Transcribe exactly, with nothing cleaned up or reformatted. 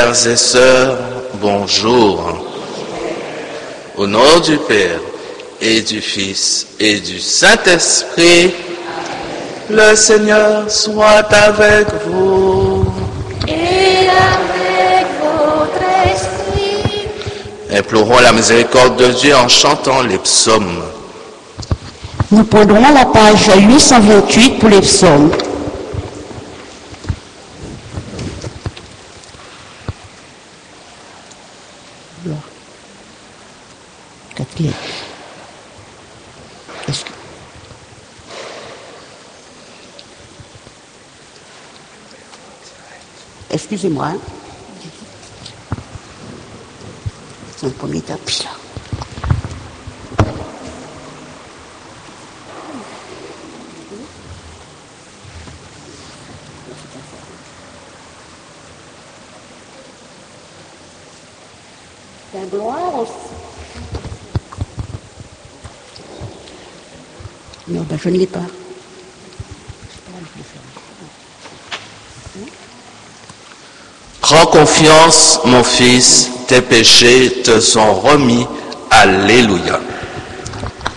Frères et sœurs, bonjour. Au nom du Père et du Fils et du Saint-Esprit, le Seigneur soit avec vous. Et avec votre esprit. Implorons la miséricorde de Dieu en chantant les psaumes. Nous prendrons la page huit cent vingt-huit pour les psaumes. Quatrième. Est-ce que... Excusez-moi. Hein. C'est un premier tapis là. La gloire aussi. Non, ben je ne l'ai pas. Prends confiance, mon fils, tes péchés te sont remis. Alléluia.